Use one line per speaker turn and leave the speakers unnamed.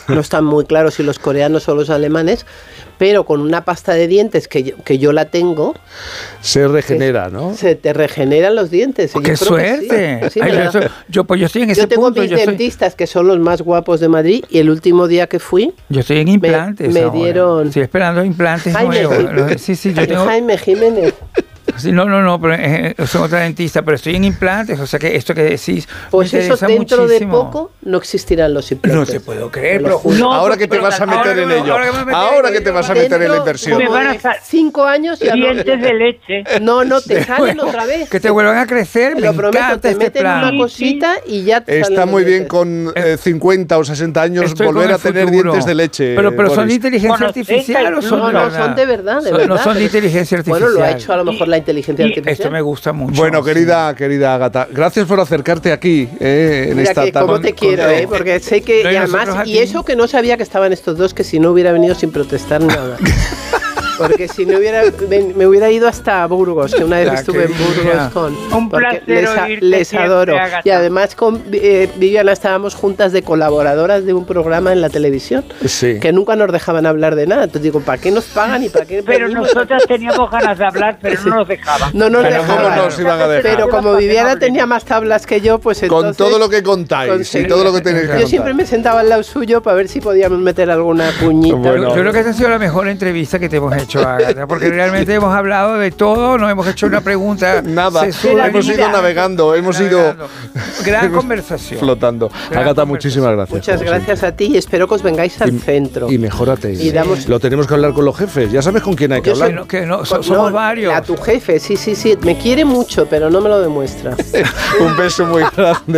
no están muy claros si los coreanos o los alemanes, pero con una pasta de dientes que yo la tengo...
Se regenera, ¿no?
Se te regeneran los dientes.
¡Qué suerte!
Sí,
Ay, yo estoy en ese punto.
Yo tengo mis dentistas que son los más guapos de Madrid y el último día que fui...
Yo estoy en implantes
me dieron...
Estoy esperando implantes nuevos. Sí, yo tengo...
Jaime Jiménez.
Sí, no, pero soy otra dentista, pero estoy en implantes, o sea que esto que decís
pues
me
eso dentro
muchísimo.
de poco no existirán los implantes.
No te puedo creer,
pero
ahora que te vas a meter en ello. Ahora que te vas a meter en la inversión.
Me van a 5 años ya
dientes de leche.
No, te salen otra vez.
Que te vuelvan a crecer,
te lo prometo, te meten una cosita y ya te
está muy bien con 50 o 60 años volver a tener dientes de leche.
Pero son de inteligencia artificial o son de verdad.
No, son de verdad.
No son de inteligencia artificial.
Bueno, lo ha hecho a lo mejor la inteligencia artificial.
Esto me gusta mucho.
Bueno, querida Ágata, gracias por acercarte aquí en
mira
esta
etapa. Cómo te quiero, porque sé que y además, y eso que no sabía que estaban estos dos, que si no hubiera venido sin protestar nada. Porque si no me hubiera ido hasta Burgos, que una vez estuve en Burgos con...
Un placer
les adoro. Y además con Viviana estábamos juntas de colaboradoras de un programa en la televisión, que nunca nos dejaban hablar de nada. Entonces digo, ¿para qué nos pagan y para qué
Pero nosotras teníamos ganas de hablar, pero no nos dejaban.
No nos dejaban.
No nos iban a dejar.
Pero como Viviana tenía más tablas que yo, pues entonces...
Con todo lo que contáis y todo lo que tenéis que contar.
Yo siempre me sentaba al lado suyo para ver si podíamos meter alguna cuñita.
Bueno, yo creo que esta ha sido la mejor entrevista que te hemos hecho, Ágata, porque realmente hemos hablado de todo, no hemos hecho una pregunta.
Nada, hemos ido navegando, hemos ido.
Gran conversación.
Flotando. Ágata, muchísimas gracias.
Muchas gracias a ti y espero que os vengáis al centro.
Y mejórate. Y lo tenemos que hablar con los jefes. Ya sabes con quién hay que hablar.
Somos varios.
A tu jefe, sí. Me quiere mucho, pero no me lo demuestra.
Un beso muy grande.